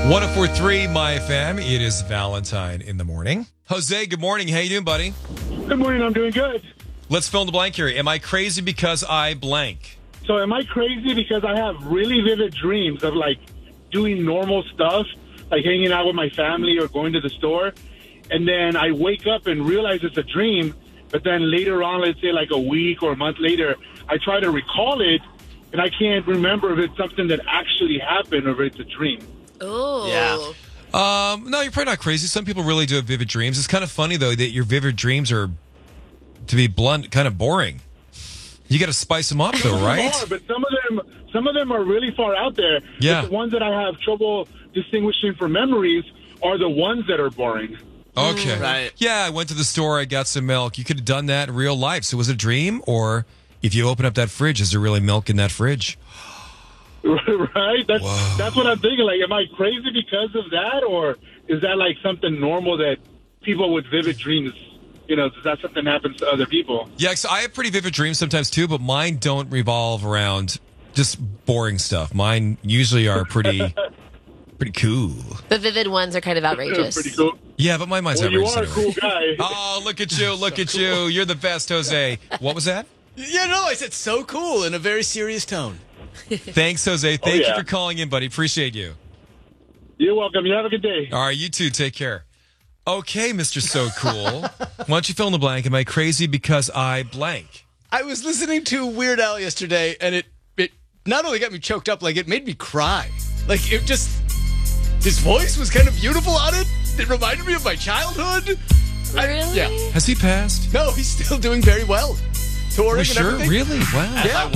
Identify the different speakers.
Speaker 1: 104.3 My FM. It is Valentine in the morning. Jose, good morning. How you doing, buddy?
Speaker 2: Good morning. I'm doing good.
Speaker 1: Let's fill in the blank here. Am I crazy because I blank?
Speaker 2: So am I crazy because I have really vivid dreams of like doing normal stuff, like hanging out with my family or going to the store, and then I wake up and realize it's a dream, but then later on, let's say like a week or a month later, I try to recall it, and I can't remember if it's something that actually happened or if it's a dream.
Speaker 3: Oh.
Speaker 4: Yeah.
Speaker 1: No, you're probably not crazy. Some people really do have vivid dreams. It's kind of funny, though, that your vivid dreams are, to be blunt, kind of boring. You got to spice them up, though, right?
Speaker 2: But some of them are really far out there.
Speaker 1: Yeah.
Speaker 2: But the ones that I have trouble distinguishing from memories are the ones that are boring.
Speaker 1: Okay.
Speaker 4: Right.
Speaker 1: Yeah, I went to the store. I got some milk. You could have done that in real life. So was it a dream? Or if you open up that fridge, is there really milk in that fridge?
Speaker 2: Right? That's what I'm thinking. Like, am I crazy because of that? Or is that like something normal that people with vivid dreams, does that something happens to other people?
Speaker 1: Yeah, so I have pretty vivid dreams sometimes too, but mine don't revolve around just boring stuff. Mine usually are pretty cool.
Speaker 3: The vivid ones are kind of outrageous.
Speaker 2: Pretty cool.
Speaker 1: Yeah, but my mind's
Speaker 2: Well, you
Speaker 1: outrageous
Speaker 2: are a
Speaker 1: anyway.
Speaker 2: cool guy.
Speaker 1: Oh, look at you, look at you. You're the best, Jose. What was that?
Speaker 4: Yeah, no, I said so cool in a very serious tone.
Speaker 1: Thanks, Jose. Thank
Speaker 2: yeah.
Speaker 1: you for calling in, buddy. Appreciate you.
Speaker 2: You're welcome. You have a good day.
Speaker 1: All right, you too. Take care. Okay, Mr. So Cool. Why don't you fill in the blank? Am I crazy because I blank?
Speaker 4: I was listening to Weird Al yesterday, and it not only got me choked up, like it made me cry. Like it just, his voice was kind of beautiful on it. It reminded me of my childhood.
Speaker 3: Really?
Speaker 4: Yeah.
Speaker 1: Has he passed?
Speaker 4: No, he's still doing very well. Touring
Speaker 1: Are you
Speaker 4: and
Speaker 1: sure?
Speaker 4: everything.
Speaker 1: Really? Wow.
Speaker 4: Yeah.